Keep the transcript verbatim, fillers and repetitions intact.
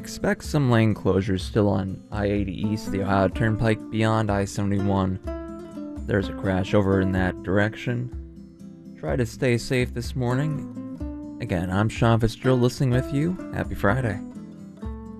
Expect some lane closures still on I eighty East, the Ohio Turnpike beyond I seventy-one. There's a crash over in that direction. Try to stay safe this morning. Again, I'm Sean Fitzgerald listening with you. Happy Friday.